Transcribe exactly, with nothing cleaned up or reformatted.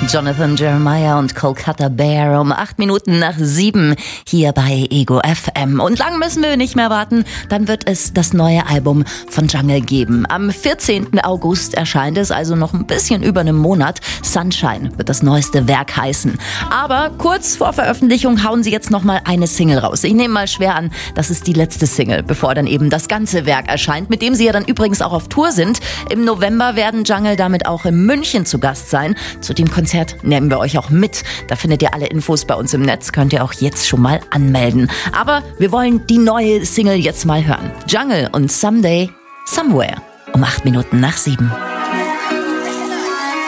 Jonathan Jeremiah und Kolkata Bear um acht Minuten nach sieben hier bei Ego F M. Und lang müssen wir nicht mehr warten, dann wird es das neue Album von Jungle geben. Am vierzehnten August erscheint es, also noch ein bisschen über einem Monat. Sunshine wird das neueste Werk heißen. Aber kurz vor Veröffentlichung hauen sie jetzt nochmal eine Single raus. Ich nehme mal schwer an, das ist die letzte Single, bevor dann eben das ganze Werk erscheint, mit dem sie ja dann übrigens auch auf Tour sind. Im November werden Jungle damit auch in München zu Gast sein. Zu dem Konzert nehmen wir euch auch mit. Da findet ihr alle Infos bei uns im Netz, könnt ihr auch jetzt schon mal anmelden. Aber wir wollen die neue Single jetzt mal hören. Jungle und Someday, Somewhere um acht Minuten nach sieben.